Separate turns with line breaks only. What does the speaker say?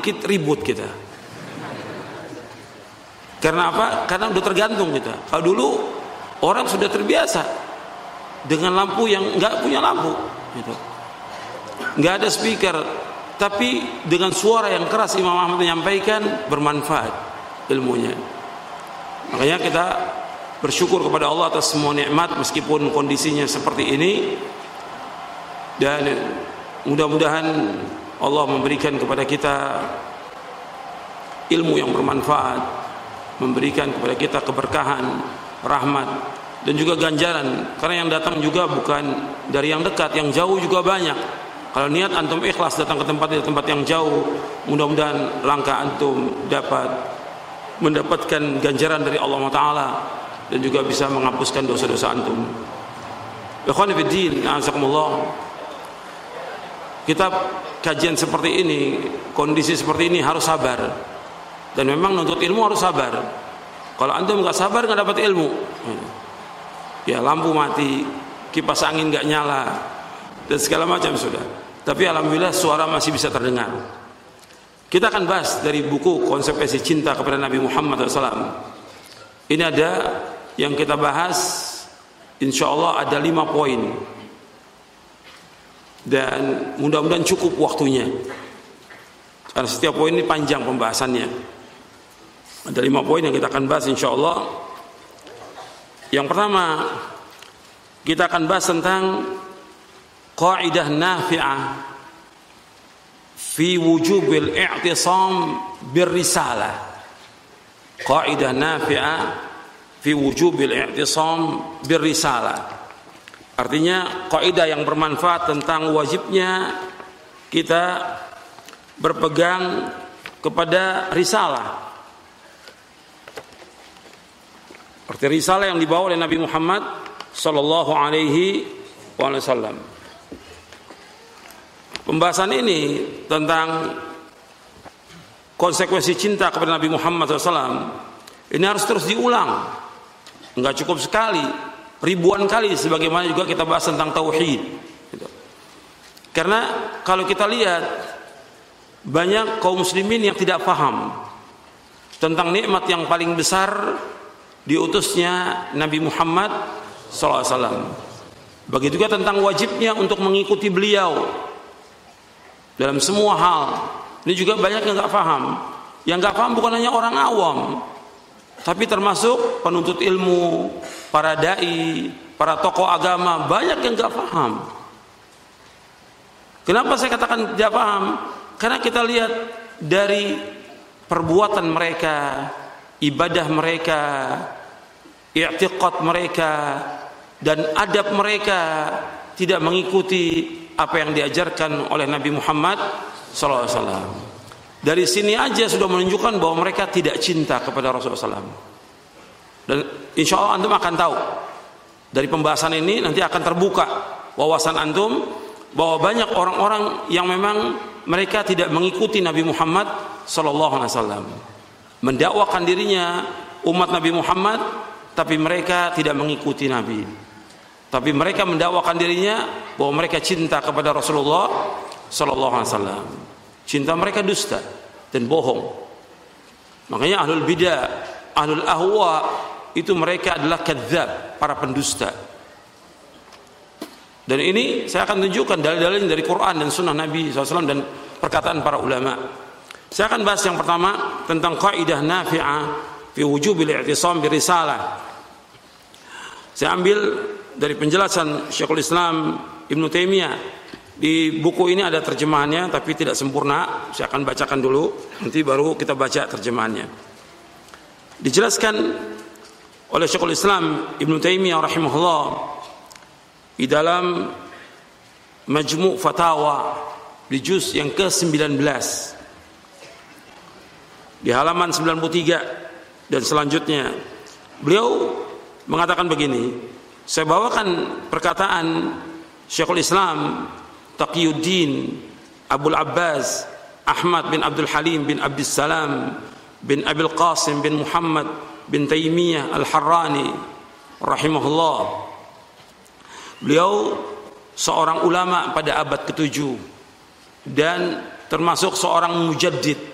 dikit ribut kita. Karena apa? Karena udah tergantung kita. Kalau dulu orang sudah terbiasa dengan lampu yang nggak punya lampu, gitu. Nggak ada speaker, tapi dengan suara yang keras Imam Ahmad menyampaikan bermanfaat ilmunya. Makanya kita bersyukur kepada Allah atas semua nikmat meskipun kondisinya seperti ini, dan mudah-mudahan Allah memberikan kepada kita ilmu yang bermanfaat, memberikan kepada kita keberkahan, rahmat, dan juga ganjaran. Karena yang datang juga bukan dari yang dekat, yang jauh juga banyak. Kalau niat antum ikhlas datang ke tempat yang jauh, mudah-mudahan langkah antum dapat mendapatkan ganjaran dari Allah Ta'ala dan juga bisa menghapuskan dosa-dosa antum. Ikhwan fillah, azakumullah. Kita kajian seperti ini, kondisi seperti ini harus sabar. Dan memang nuntut ilmu harus sabar. Kalau antum nggak sabar nggak dapat ilmu. Ya lampu mati, kipas angin nggak nyala, dan segala macam sudah. Tapi alhamdulillah suara masih bisa terdengar. Kita akan bahas dari buku Konsekuensi Cinta kepada Nabi Muhammad SAW. Ini ada yang kita bahas, insya Allah ada 5 poin. Dan mudah-mudahan cukup waktunya. Karena setiap poin ini panjang pembahasannya. Ada 5 poin yang kita akan bahas insya Allah. Yang pertama, kita akan bahas tentang qaidah nafi'ah fi wujubil i'tisam birrisalah. Qaidah nafi'ah fi wujubil i'tisam birrisalah. Artinya kaidah yang bermanfaat tentang wajibnya kita berpegang kepada risalah. Arti risalah yang dibawa oleh Nabi Muhammad sallallahu alaihi wasallam. Pembahasan ini tentang konsekuensi cinta kepada Nabi Muhammad SAW ini harus terus diulang. Enggak cukup sekali, ribuan kali, sebagaimana juga kita bahas tentang tauhid. Karena kalau kita lihat banyak kaum muslimin yang tidak paham tentang nikmat yang paling besar diutusnya Nabi Muhammad SAW. Begitu juga tentang wajibnya untuk mengikuti beliau dalam semua hal. Ini juga banyak yang nggak paham. Yang nggak paham bukan hanya orang awam, tapi termasuk penuntut ilmu, para dai, para tokoh agama, banyak yang nggak paham. Kenapa saya katakan tidak paham? Karena kita lihat dari perbuatan mereka, ibadah mereka, i'tiqad mereka, dan adab mereka tidak mengikuti apa yang diajarkan oleh Nabi Muhammad SAW. Dari sini aja sudah menunjukkan bahwa mereka tidak cinta kepada Rasulullah SAW. Dan insya Allah antum akan tahu dari pembahasan ini, nanti akan terbuka wawasan antum bahwa banyak orang-orang yang memang mereka tidak mengikuti Nabi Muhammad SAW, mendakwakan dirinya umat Nabi Muhammad, tapi mereka tidak mengikuti Nabi. Tapi mereka mendakwakan dirinya bahwa mereka cinta kepada Rasulullah SAW. Cinta mereka dusta dan bohong. Makanya ahlul bidah, ahlul ahwa itu mereka adalah kadzdzab, para pendusta. Dan ini saya akan tunjukkan dalil-dalil dari Quran dan Sunnah Nabi SAW dan perkataan para ulama. Saya akan bahas yang pertama tentang kaidah nafi'ah fi wujubil i'tisam birisalah. Saya ambil dari penjelasan Syekhul Islam Ibnu Taimiyah. Di buku ini ada terjemahannya tapi tidak sempurna. Saya akan bacakan dulu, nanti baru kita baca terjemahannya. Dijelaskan oleh Syekhul Islam Ibnu Taimiyah rahimahullah di dalam Majmu' Fatawa di juz yang ke-19 di halaman 93 dan selanjutnya. Beliau mengatakan begini. Saya bawakan perkataan Syekhul Islam Taqiyuddin Abul Abbas Ahmad bin Abdul Halim bin Abdus Salam bin Abil Qasim bin Muhammad bin Taimiyah Al-Harrani rahimahullah. Beliau seorang ulama pada abad ke-7 dan termasuk seorang mujaddid,